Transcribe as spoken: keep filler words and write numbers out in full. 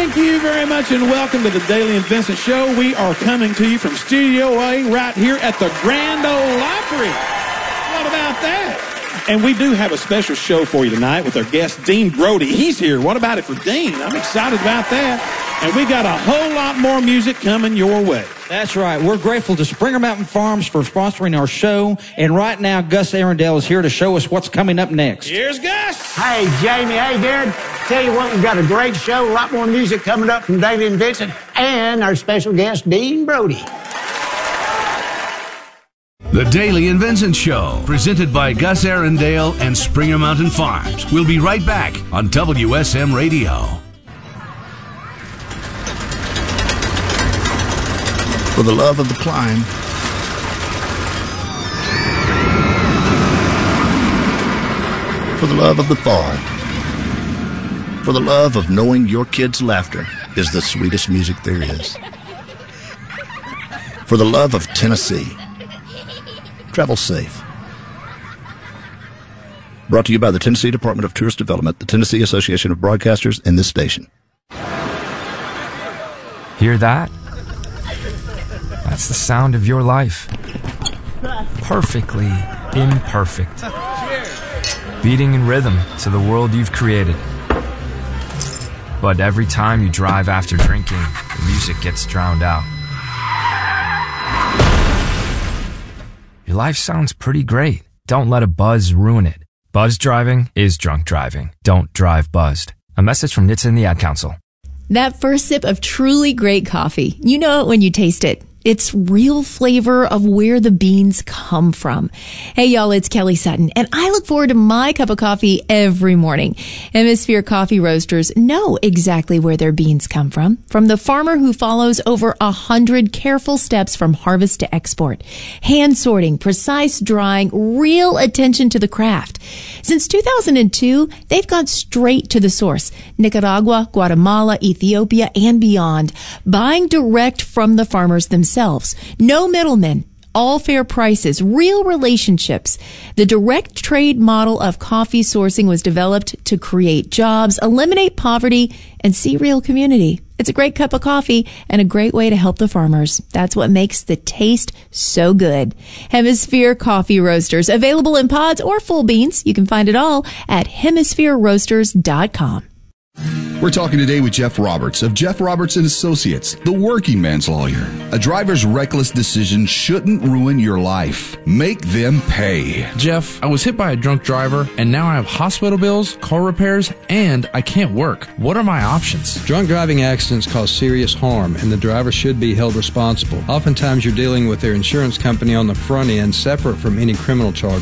Thank you very much, and welcome to the Daily and Vincent Show. We are coming to you from Studio A right here at the Grand Ole Opry. What about that? And we do have a special show for you tonight with our guest, Dean Brody. He's here. What about it for Dean? I'm excited about that. And we got a whole lot more music coming your way. That's right. We're grateful to Springer Mountain Farms for sponsoring our show. And right now, Gus Arundel is here to show us what's coming up next. Here's Gus. Hey, Jamie. Hey, Darren. Tell you what, we've got a great show. A lot more music coming up from Daily and Vincent and our special guest, Dean Brody. The Daily and Vincent Show, presented by Gus Arundel and Springer Mountain Farms. We'll be right back on W S M Radio. For the love of the climb, for the love of the fall, for the love of knowing your kids' laughter is the sweetest music there is, for the love of Tennessee. Travel safe. Brought to you by the Tennessee Department of Tourist Development, the Tennessee Association of Broadcasters, and this station. Hear that? That's the sound of your life. Perfectly imperfect. Beating in rhythm to the world you've created. But every time you drive after drinking, the music gets drowned out. Your life sounds pretty great. Don't let a buzz ruin it. Buzz driving is drunk driving. Don't drive buzzed. A message from N H T S A and the Ad Council. That first sip of truly great coffee, you know it when you taste it. It's real flavor of where the beans come from. Hey, y'all, it's Kelly Sutton, and I look forward to my cup of coffee every morning. Hemisphere Coffee Roasters know exactly where their beans come from, from the farmer who follows over a hundred careful steps from harvest to export. Hand sorting, precise drying, real attention to the craft. Since two thousand two, they've gone straight to the source. Nicaragua, Guatemala, Ethiopia, and beyond. Buying direct from the farmers themselves. No middlemen, all fair prices, real relationships. The direct trade model of coffee sourcing was developed to create jobs, eliminate poverty, and see real community. It's a great cup of coffee and a great way to help the farmers. That's what makes the taste so good. Hemisphere Coffee Roasters, available in pods or full beans. You can find it all at hemisphere roasters dot com. We're talking today with Jeff Roberts of Jeff Roberts and Associates, the working man's lawyer. A driver's reckless decision shouldn't ruin your life. Make them pay. Jeff, I was hit by a drunk driver, and now I have hospital bills, car repairs, and I can't work. What are my options? Drunk driving accidents cause serious harm, and the driver should be held responsible. Oftentimes, you're dealing with their insurance company on the front end, separate from any criminal charges.